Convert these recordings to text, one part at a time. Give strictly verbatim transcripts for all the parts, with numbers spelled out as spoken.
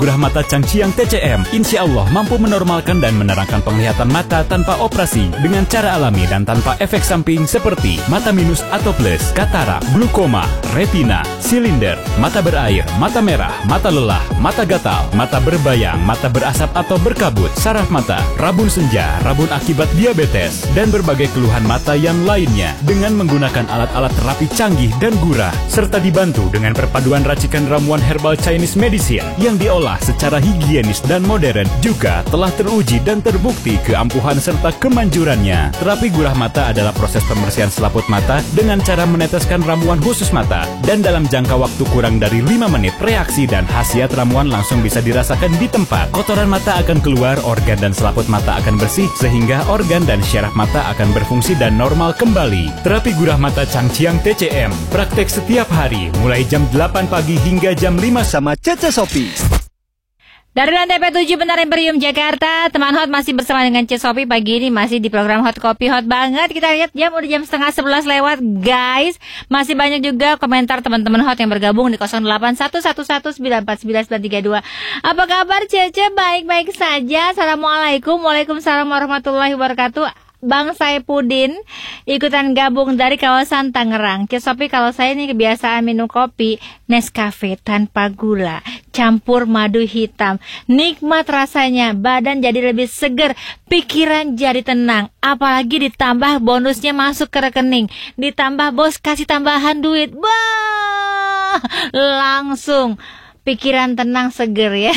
Gurah mata Changqiang T C M insya Allah mampu menormalkan dan menerangkan penglihatan mata tanpa operasi dengan cara alami dan tanpa efek samping seperti mata minus atau plus, katarak, glukoma, retina, silinder, mata berair, mata merah, mata lelah, mata gatal, mata berbayang, mata berasap atau berkabut, saraf mata, rabun senja, rabun akibat diabetes, dan berbagai keluhan mata yang lainnya dengan menggunakan alat-alat terapi canggih dan Gurah, serta dibantu dengan perpaduan racikan ramuan herbal Chinese medicine yang diolah secara higienis dan modern, juga telah teruji dan terbukti keampuhan serta kemanjurannya. Terapi Gurah mata adalah proses pembersihan selaput mata dengan cara meneteskan ramuan khusus mata, dan dalam jangka waktu kurang dari lima menit reaksi dan khasiat ramuan langsung bisa dirasakan di tempat. Kotoran mata akan keluar, organ dan selaput mata akan bersih, sehingga organ dan syaraf mata akan berfungsi dan normal kembali. Terapi Gurah mata Changqiang T C M praktek setiap hari mulai jam delapan pagi hingga jam lima sama Cece Sopi. Dari lantai P tujuh Benar Imperium Jakarta, teman Hot masih bersama dengan Cece Sopi pagi ini, masih di program Hot Kopi Hot banget. Kita lihat jam udah jam setengah sebelas lewat, guys. Masih banyak juga komentar teman-teman Hot yang bergabung di nol delapan satu satu satu sembilan empat sembilan sembilan tiga dua. Apa kabar Cece? Baik-baik saja. Assalamualaikum. Waalaikumsalam warahmatullahi wabarakatuh. Bang Saipudin ikutan gabung dari kawasan Tangerang. Cece Sopi, kalau saya ini kebiasaan minum kopi Nescafe tanpa gula, campur madu hitam. Nikmat rasanya, badan jadi lebih seger, pikiran jadi tenang. Apalagi ditambah bonusnya masuk ke rekening, ditambah bos kasih tambahan duit. Bah, langsung pikiran tenang, seger ya.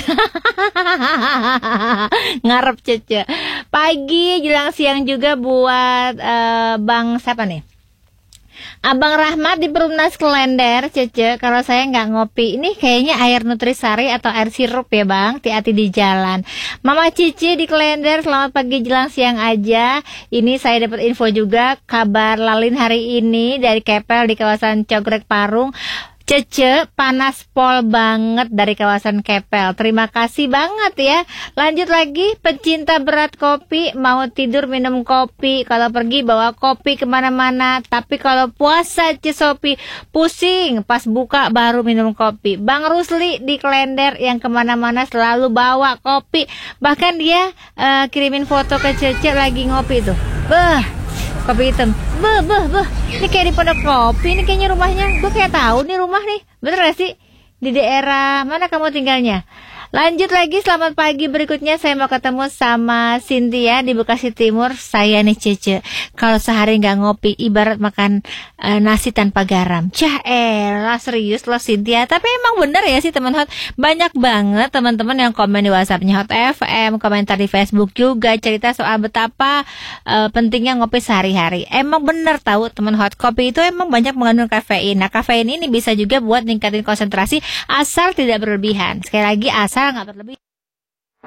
Ngarep Cece. Pagi jelang siang juga buat uh, Bang siapa nih? Abang Rahmat di Perumnas Klender, Cece. Kalau saya nggak ngopi, ini kayaknya air nutrisari atau air sirup ya Bang. Hati-hati di jalan. Mama Cici di Klender, selamat pagi jelang siang aja. Ini saya dapat info juga kabar lalin hari ini dari Kepel di kawasan Cogrek Parung. Cece, panas pol banget dari kawasan Kepel. Terima kasih banget ya. Lanjut lagi, pecinta berat kopi, mau tidur minum kopi, kalau pergi bawa kopi kemana-mana. Tapi kalau puasa Cece Sopi, pusing, pas buka baru minum kopi. Bang Rusli di Klender yang kemana-mana selalu bawa kopi. Bahkan dia uh, kirimin foto ke Cece lagi ngopi tuh. Beuh, kopi hitam. Beuh, beuh, beuh. Ini kayak di Pondok Kopi. Ini kayaknya rumahnya. Gue kayak tahu nih rumah nih. Bener gak sih? Di daerah mana kamu tinggalnya? Lanjut lagi, selamat pagi. Berikutnya saya mau ketemu sama Cynthia di Bekasi Timur. Saya nih Cece, kalau sehari gak ngopi ibarat makan uh, nasi tanpa garam. Cah elah, serius loh Cynthia. Tapi emang bener ya sih teman Hot. Banyak banget teman-teman yang komen di WhatsAppnya Hot F M, komentar di Facebook juga, cerita soal betapa uh, pentingnya ngopi sehari-hari. Emang bener tahu teman Hot, kopi itu emang banyak mengandung kafein. Nah kafein ini bisa juga buat ningkatin konsentrasi asal tidak berlebihan. Sekali lagi asal nggak berlebih.